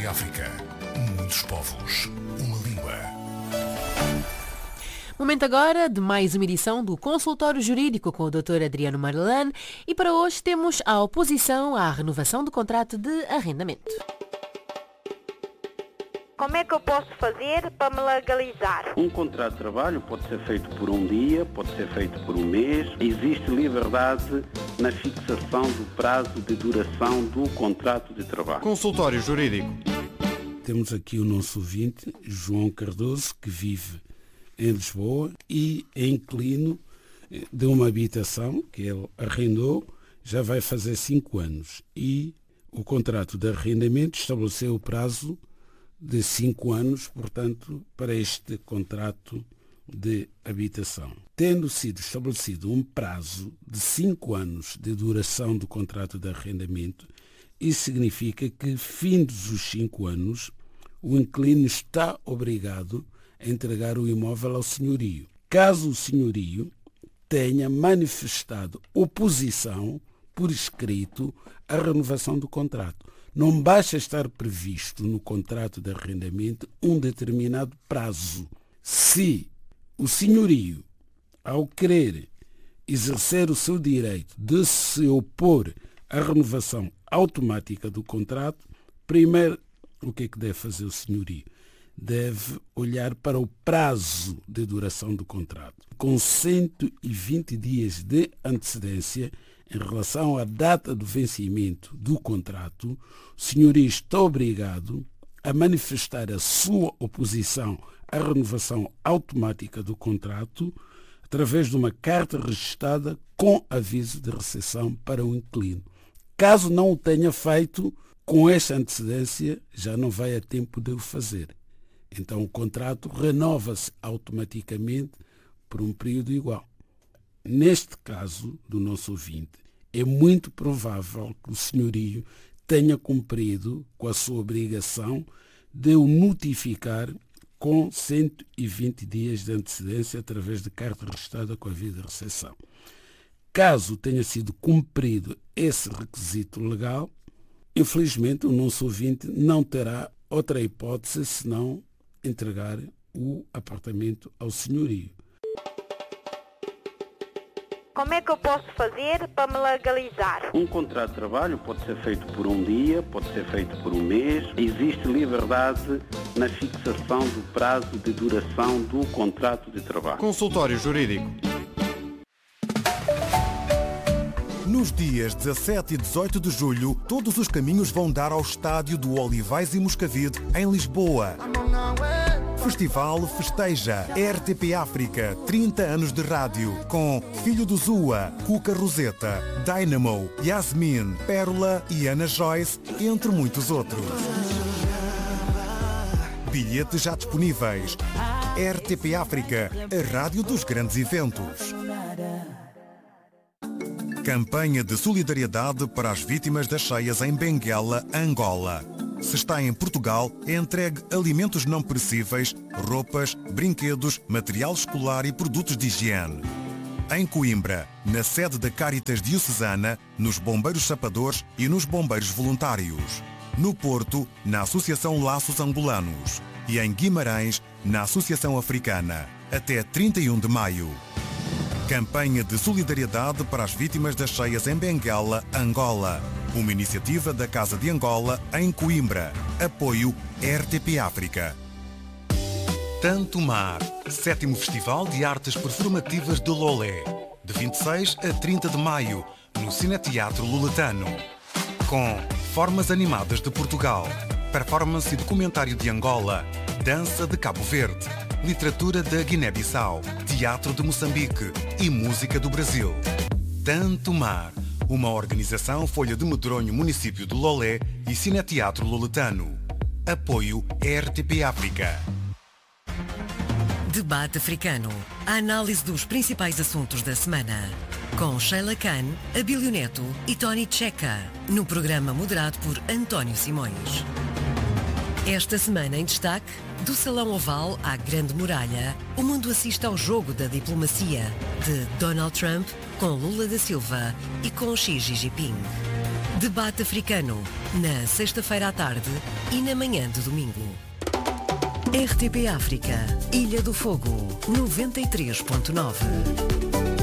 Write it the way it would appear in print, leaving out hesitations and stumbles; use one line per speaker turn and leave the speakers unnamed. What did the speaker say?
em África. Muitos povos, uma língua.
Momento agora de mais uma edição do Consultório Jurídico com o Dr. Adriano Marlane e para hoje temos a oposição à renovação do contrato de arrendamento.
Como é que eu posso fazer para me legalizar?
Um contrato de trabalho pode ser feito por um dia, pode ser feito por um mês. Existe liberdade na fixação do prazo de duração do contrato de trabalho.
Consultório Jurídico.
Temos aqui o nosso ouvinte, João Cardoso, que vive em Lisboa e é inquilino de uma habitação que ele arrendou, já vai fazer 5 anos. E o contrato de arrendamento estabeleceu o prazo de 5 anos, portanto, para este contrato de habitação. Tendo sido estabelecido um prazo de 5 anos de duração do contrato de arrendamento, isso significa que, findos os 5 anos, o inquilino está obrigado a entregar o imóvel ao senhorio. Caso o senhorio tenha manifestado oposição por escrito à renovação do contrato. Não basta estar previsto no contrato de arrendamento um determinado prazo. Se o senhorio, ao querer exercer o seu direito de se opor à renovação automática do contrato, primeiro, o que é que deve fazer o senhorio? Deve olhar para o prazo de duração do contrato. Com 120 dias de antecedência, em relação à data do vencimento do contrato, o senhorio está obrigado a manifestar a sua oposição à renovação automática do contrato através de uma carta registada com aviso de recepção para o inquilino. Caso não o tenha feito, com esta antecedência já não vai a tempo de o fazer. Então o contrato renova-se automaticamente por um período igual. Neste caso do nosso ouvinte, é muito provável que o senhorio tenha cumprido com a sua obrigação de o notificar com 120 dias de antecedência através de carta registada com aviso de recepção. Caso tenha sido cumprido esse requisito legal, infelizmente o nosso ouvinte não terá outra hipótese senão entregar o apartamento ao senhorio.
Como é que eu posso fazer para me legalizar?
Um contrato de trabalho pode ser feito por um dia, pode ser feito por um mês. Existe liberdade na fixação do prazo de duração do contrato de trabalho.
Consultório Jurídico.
Nos dias 17 e 18 de julho, todos os caminhos vão dar ao estádio do Olivais e Moscavide, em Lisboa. Festival festeja RTP África, 30 anos de rádio, com Filho do Zua, Cuca Roseta, Dynamo, Yasmin, Pérola e Ana Joyce, entre muitos outros. Bilhetes já disponíveis. RTP África, a rádio dos grandes eventos. Campanha de solidariedade para as vítimas das cheias em Benguela, Angola. Se está em Portugal, entregue alimentos não perecíveis, roupas, brinquedos, material escolar e produtos de higiene. Em Coimbra, na sede da Caritas Diocesana, nos Bombeiros Sapadores e nos Bombeiros Voluntários. No Porto, na Associação Laços Angolanos. E em Guimarães, na Associação Africana. Até 31 de maio. Campanha de solidariedade para as vítimas das cheias em Benguela, Angola. Uma iniciativa da Casa de Angola, em Coimbra. Apoio RTP África. Tanto Mar, 7º Festival de Artes Performativas de Lolé. De 26 a 30 de maio, no Cineteatro Luletano. Com Formas Animadas de Portugal, Performance e Documentário de Angola, Dança de Cabo Verde, Literatura da Guiné-Bissau, Teatro de Moçambique e Música do Brasil. Tanto Mar, uma organização Folha de Medronho, município de Lolé e Cineteatro Luletano. Apoio RTP África.
Debate Africano. A análise dos principais assuntos da semana. Com Sheila Khan, Abílio Neto e Tony Checa. No programa moderado por António Simões. Esta semana em destaque, do Salão Oval à Grande Muralha, o mundo assiste ao jogo da diplomacia de Donald Trump com Lula da Silva e com Xi Jinping. Debate Africano, na sexta-feira à tarde e na manhã de domingo. RTP África, Ilha do Fogo, 93.9.